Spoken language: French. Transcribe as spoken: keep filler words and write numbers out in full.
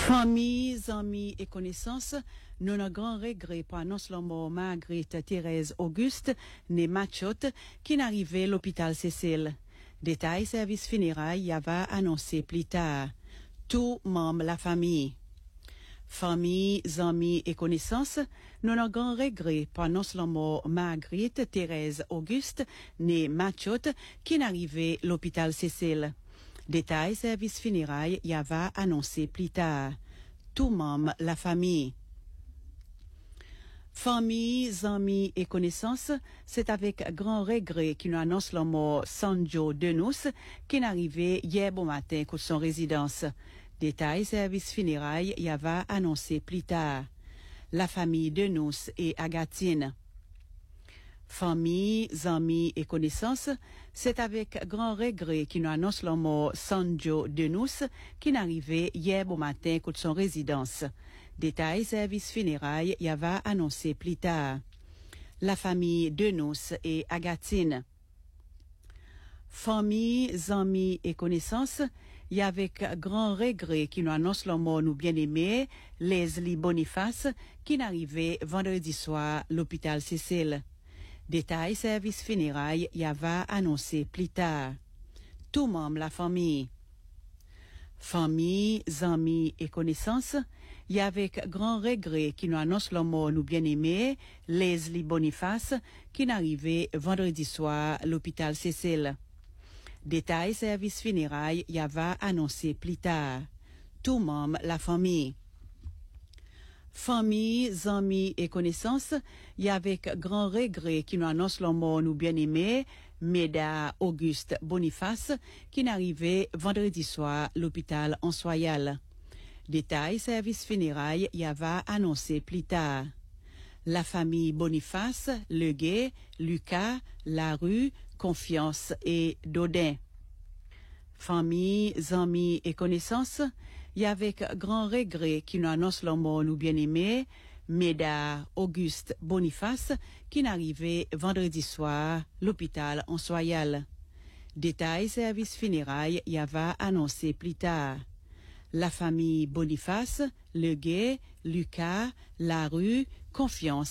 Famille, amis et connaissances, nous avons grand regret pour annoncer la mort Marguerite Thérèse Auguste, née Machotte, qui n'arrivait à l'hôpital Cécile. Détail, service funérailles, y avait annoncé plus tard. Tout membre la famille. Famille, amis et connaissances, nous avons grand regret pour annoncer la mort Marguerite Thérèse Auguste, née Machotte, qui n'arrivait à l'hôpital Cécile. Détail, service funérailles, y avait annoncé plus tard. Tout membre la famille. Famille, amis et connaissances, c'est avec grand regret qu'il nous annonce la mort Sanjo Denous, qui est arrivé hier bon matin pour son résidence. Détail, service funérailles, y avait annoncé plus tard. La famille Denous et Agatine. Famille, amis et connaissances, c'est avec grand regret qu'il nous annonce la mort Sanjo Denous, qui est arrivé hier bon matin pour son résidence. Détail, service funérailles, y avait annoncé plus tard. La famille Denous et Agatine. Famille, amis et connaissances, y avec grand regret qu'il nous annonce la mort nous bien-aimés, Leslie Boniface, qui est arrivé vendredi soir à l'hôpital Cécile. Détail, service funérailles, y avait annoncé plus tard. Tout membre la famille. Famille, amis et connaissances, y avec grand regret qui nous annonce la mort nous bien-aimés, Leslie Boniface, qui est arrivé vendredi soir à l'hôpital Cécile. Détail, service funérailles, y avait annoncé plus tard. Tout membre la famille. Famille, amis et connaissances, y avec grand regret qui nous annonce la mort nous bien-aimés, Méda Auguste Boniface, qui est arrivé vendredi soir à l'hôpital Ansoyal. Détail, service funérailles, y avait annoncé plus tard. La famille Boniface, Leguet, Lucas, Larue, Confiance et Dodin. Famille, amis et connaissances, y avec grand regret qui nous annonce la mort nous bien-aimés, Méda Auguste Boniface, qui est arrivé vendredi soir l'hôpital Ansoyal. Détail, service funérailles, y avait annoncé plus tard. La famille Boniface, Leguet, Lucas, Larue, Confiance